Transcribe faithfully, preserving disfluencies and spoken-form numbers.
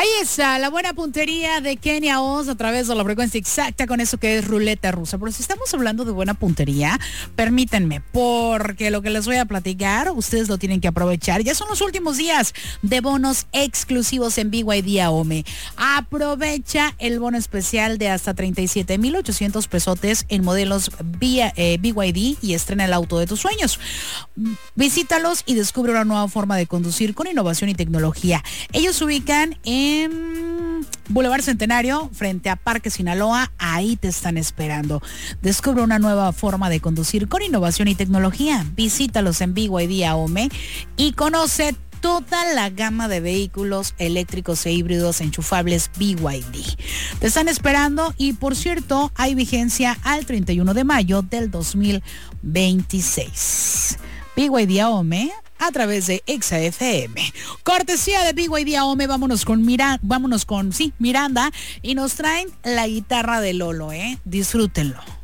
Ahí está, la buena puntería de Kenia Oz a través de la frecuencia exacta con eso que es ruleta rusa. Pero si estamos hablando de buena puntería, permítanme, porque lo que les voy a platicar, ustedes lo tienen que aprovechar. Ya son los últimos días de bonos exclusivos en B Y D Ahome. Aprovecha el bono especial de hasta treinta y siete mil ochocientos pesotes en modelos B Y D y estrena el auto de tus sueños. Visítalos y descubre una nueva forma de conducir con innovación y tecnología. Ellos se ubican en Boulevard Centenario, frente a Parque Sinaloa. Ahí te están esperando. Descubre una nueva forma de conducir con innovación y tecnología. Visítalos en B Y D Ahome y conoce toda la gama de vehículos eléctricos e híbridos enchufables B Y D. Te están esperando y, por cierto, hay vigencia al treinta y uno de mayo del dos mil veintiséis. B Y D Ahome a través de Exa F M. Cortesía de B Y D Ahome, vámonos con Mira, vámonos con sí, Miranda, y nos traen la guitarra de Lolo, ¿eh? Disfrútenlo.